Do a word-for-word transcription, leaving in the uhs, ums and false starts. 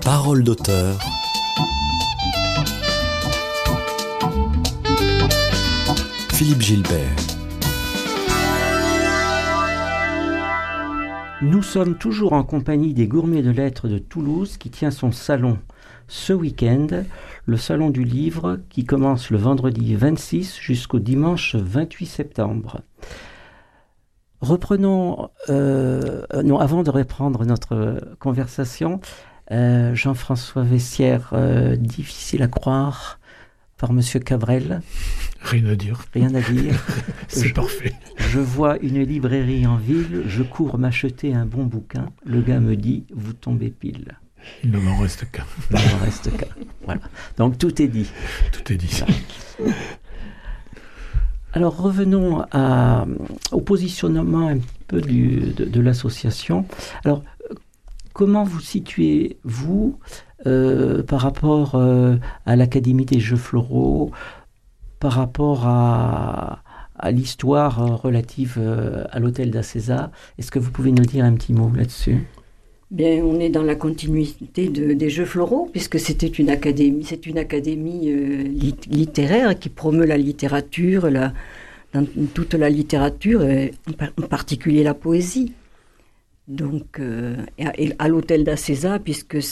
Parole d'auteur. Philippe Gilbert. Nous sommes toujours en compagnie des Gourmets de Lettres de Toulouse qui tient son salon ce week-end, le salon du livre qui commence le vendredi vingt-six jusqu'au dimanche vingt-huit septembre. Reprenons, euh, non, avant de reprendre notre conversation, euh, Jean-François Vessière, euh, difficile à croire par Monsieur Cabrel. Rien à dire. Rien à dire. C'est je, parfait. Je vois une librairie en ville, je cours m'acheter un bon bouquin. Le gars me dit, vous tombez pile. Il ne m'en reste qu'un. Il ne m'en reste qu'un. Voilà. Donc tout est dit. Tout est dit. Voilà. Alors revenons à, au positionnement un peu du, de, de l'association. Alors comment vous situez-vous euh, par rapport euh, à l'Académie des Jeux Floraux, par rapport à, à l'histoire relative euh, à l'hôtel d'Acésa? Est-ce que vous pouvez nous dire un petit mot là-dessus? Bien, on est dans la continuité de, des Jeux Floraux, puisque c'était une académie, c'est une académie euh, lit, littéraire qui promeut la littérature, la, dans toute la littérature, et en particulier la poésie. Donc, euh, et à, et à l'hôtel d'Acésa, puisque